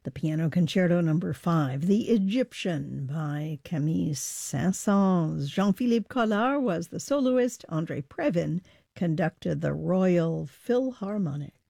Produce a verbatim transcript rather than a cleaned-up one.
the Piano Concerto Number five, The Egyptian by Camille Saint-Saëns. Jean-Philippe Collard was the soloist. André Previn conducted the Royal Philharmonic.